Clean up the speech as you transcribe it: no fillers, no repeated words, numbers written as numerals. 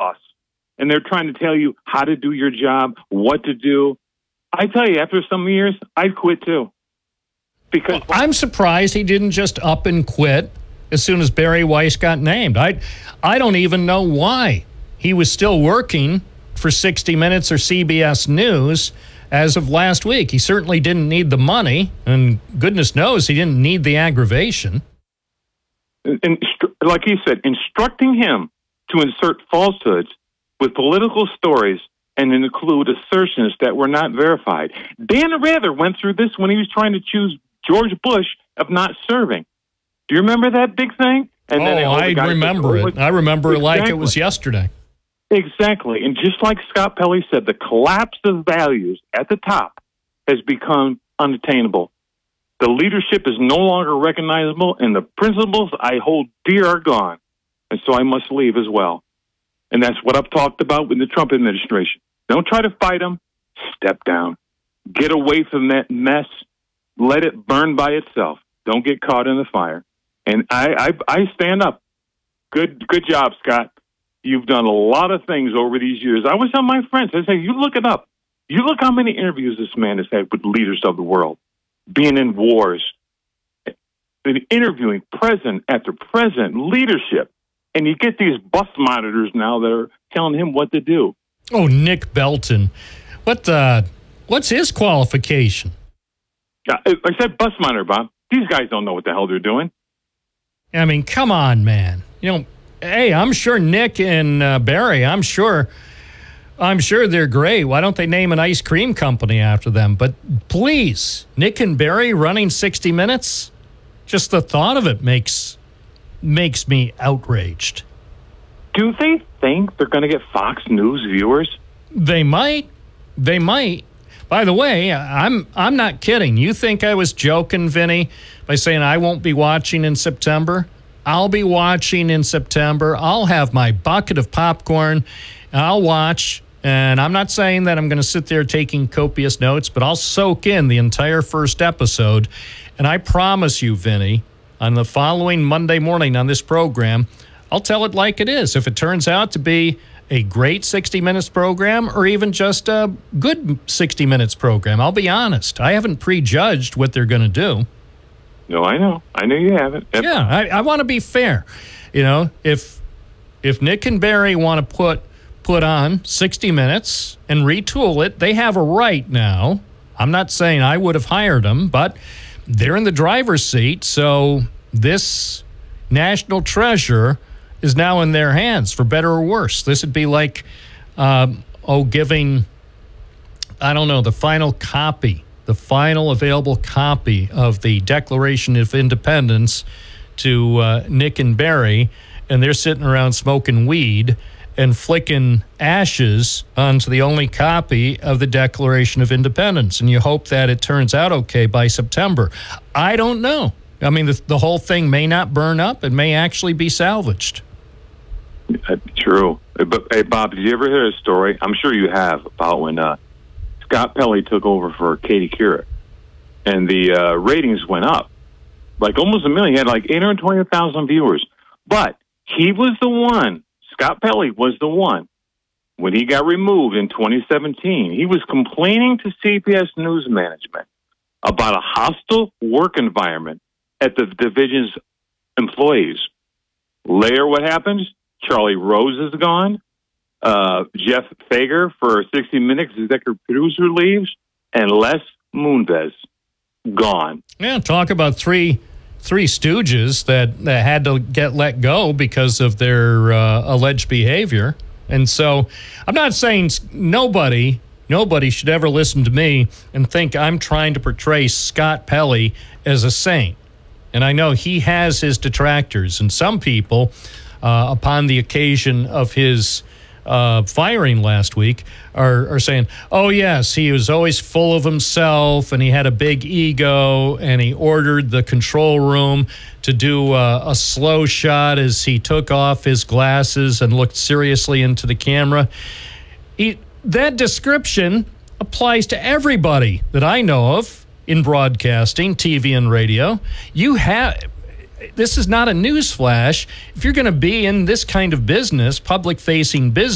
boss, and they're trying to tell you how to do your job, what to do. I tell you, after some years, I'd quit too. Because I'm surprised he didn't just up and quit as soon as Barry Weiss got named. I don't even know why he was still working for 60 Minutes or CBS News as of last week. He certainly didn't need the money, and goodness knows he didn't need the aggravation. And like he said, instructing him to insert falsehoods with political stories and include assertions that were not verified. Dan Rather went through this when he was trying to choose George Bush of not serving. Do you remember that big thing? And I remember it. I remember it like it was yesterday. Exactly. And just like Scott Pelley said, the collapse of values at the top has become unattainable. The leadership is no longer recognizable, and the principles I hold dear are gone. And so I must leave as well. And that's what I've talked about with the Trump administration. Don't try to fight them. Step down. Get away from that mess. Let it burn by itself. Don't get caught in the fire. And I stand up. Good job, Scott. You've done a lot of things over these years. I was telling my friends, I say, you look it up. You look how many interviews this man has had with leaders of the world, being in wars, been interviewing president after president, leadership. And you get these bus monitors now that are telling him what to do. Oh, Nick Belton. What's his qualification? Like I said, bus monitor, Bob. These guys don't know what the hell they're doing. I mean, come on, man. Hey, I'm sure Nick and Barry, I'm sure they're great. Why don't they name an ice cream company after them? But please, Nick and Barry running 60 Minutes? Just the thought of it makes me outraged. Do they think they're going to get Fox News viewers? They might. By the way, I'm not kidding. You think I was joking, Vinny, by saying I won't be watching in September? I'll be watching in September. I'll have my bucket of popcorn. I'll watch. And I'm not saying that I'm going to sit there taking copious notes, but I'll soak in the entire first episode. And I promise you, Vinny, on the following Monday morning on this program, I'll tell it like it is. If it turns out to be a great 60 Minutes program or even just a good 60 Minutes program, I'll be honest. I haven't prejudged what they're going to do. No, I know. I know you haven't. Yep. Yeah, I want to be fair. If Nick and Barry want to put on 60 Minutes and retool it, they have a right now. I'm not saying I would have hired them, but they're in the driver's seat, so this national treasure is now in their hands, for better or worse. This would be like, giving, I don't know, the final available copy of the Declaration of Independence to Nick and Barry, and they're sitting around smoking weed and flicking ashes onto the only copy of the Declaration of Independence. And you hope that it turns out okay by September. I don't know. I mean, the whole thing may not burn up. It may actually be salvaged. True. But, hey, Bob, did you ever hear a story? I'm sure you have, about when Scott Pelley took over for Katie Couric, and the ratings went up like almost a million. He had like 820,000 viewers. But he was the one, Scott Pelley was the one, when he got removed in 2017, he was complaining to CBS News management about a hostile work environment at the division's employees. Later, what happens? Charlie Rose is gone. Jeff Fager for 60 Minutes executive producer leaves, and Les Moonves gone. Yeah, talk about three stooges that had to get let go because of their alleged behavior. And so I'm not saying nobody should ever listen to me and think I'm trying to portray Scott Pelley as a saint. And I know he has his detractors, and some people, upon the occasion of his firing last week, are saying, oh, yes, he was always full of himself, and he had a big ego, and he ordered the control room to do a slow shot as he took off his glasses and looked seriously into the camera. That description applies to everybody that I know of in broadcasting, TV and radio. This is not a news flash. If you're going to be in this kind of business, public-facing business,